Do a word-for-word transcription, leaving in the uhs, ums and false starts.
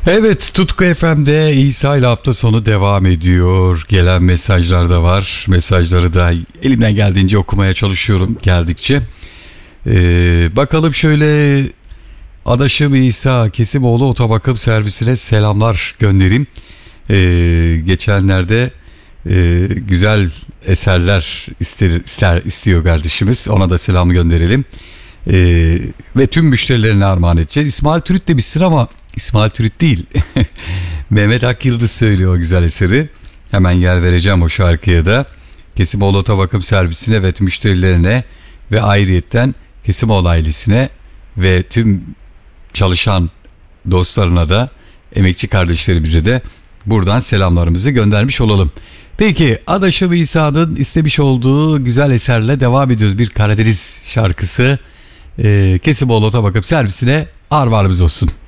Evet, Tutku F M'de İsa ile hafta sonu devam ediyor. Gelen mesajlar da var. Mesajları da elimden geldiğince okumaya çalışıyorum geldikçe. Ee, bakalım şöyle, adaşım İsa Kesimoğlu Otobakım Servisine selamlar göndereyim. Ee, geçenlerde e, güzel eserler ister, ister istiyor kardeşimiz. Ona da selam gönderelim. Ee, ve tüm müşterilerine armağan edeceğiz. İsmail Türüt demişsin ama İsmail Türüt değil. Mehmet Akyıldız söylüyor o güzel eseri. Hemen yer vereceğim o şarkıya da. Kesimoğlu Otobakım Servisine ve tüm müşterilerine ve ayrıyetten Kesimoğlu ailesine ve tüm çalışan dostlarına da, emekçi kardeşlerimize de buradan selamlarımızı göndermiş olalım. Peki, adaşım İsa'nın istemiş olduğu güzel eserle devam ediyoruz. Bir Karadeniz şarkısı. Ee, Kesimoğlu Otobakım Servisine armağanımız olsun.